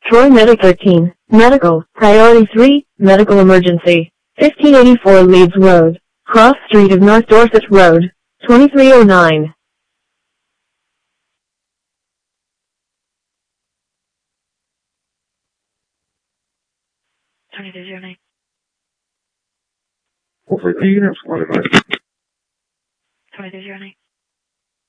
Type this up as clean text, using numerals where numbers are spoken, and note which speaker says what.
Speaker 1: Troy Medic 13, Medical, Priority 3, Medical Emergency, 1584 Leeds Road, Cross Street of North Dorset Road, 2309.
Speaker 2: Tony, is your name?
Speaker 3: Over the units, what am I?
Speaker 2: Tony, is your name?